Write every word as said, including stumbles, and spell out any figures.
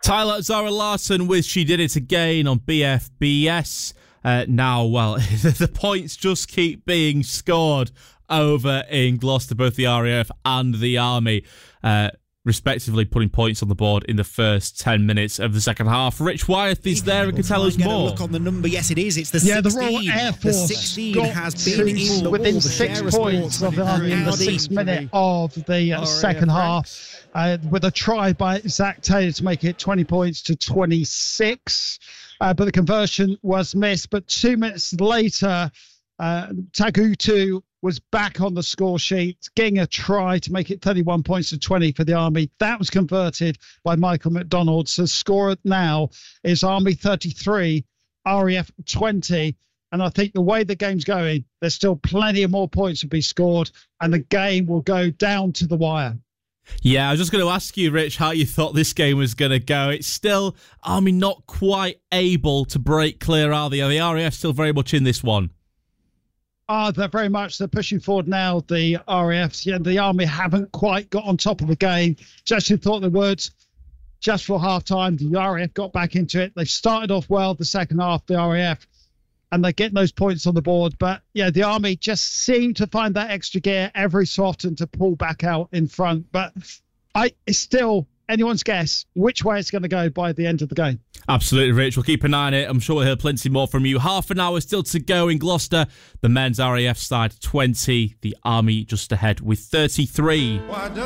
Tyler Zara Larson with She Did It Again on B F B S. Uh, now, well, the points just keep being scored over in Gloucester, both the R A F and the Army, uh, respectively putting points on the board in the first ten minutes of the second half. Rich Wyeth is there and can tell us more. Look on the number. Yes, it is. It's the yeah, sixteen. the Royal Air Force the sixteen got has been in the within wall. six Share points of the Army in the sixth minute of the uh, second half, uh, with a try by Zach Taylor to make it twenty points to twenty-six. Uh, but the conversion was missed. But two minutes later, uh, Tagutu was back on the score sheet, getting a try to make it thirty-one points to twenty for the Army. That was converted by Michael McDonald. So the score now is Army thirty-three, R A F twenty. And I think the way the game's going, there's still plenty of more points to be scored, and the game will go down to the wire. Yeah, I was just going to ask you, Rich, how you thought this game was going to go. It's still Army not quite able to break clear, are they? Are the R A F still very much in this one? Ah, they're very much. They're pushing forward now, the R A Fs. Yeah, the Army haven't quite got on top of the game. Just thought they would. Just for half-time, the R A F got back into it. They started off well the second half, the R A F, and they're getting those points on the board. But, yeah, the Army just seem to find that extra gear every so often to pull back out in front. But I it's still anyone's guess which way it's going to go by the end of the game. Absolutely, Rich. We'll keep an eye on it. I'm sure we'll hear plenty more from you. Half an hour still to go in Gloucester. The men's R A F side twenty, the Army just ahead with thirty-three.